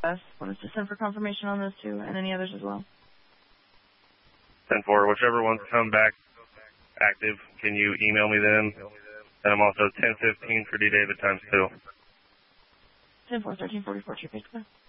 Want us to send for confirmation on those two and any others as well? 10-4, whichever ones come back active, can you email me them? And I'm also 10-15 for D. David times 2. 10-4, 1344, Chief Basically.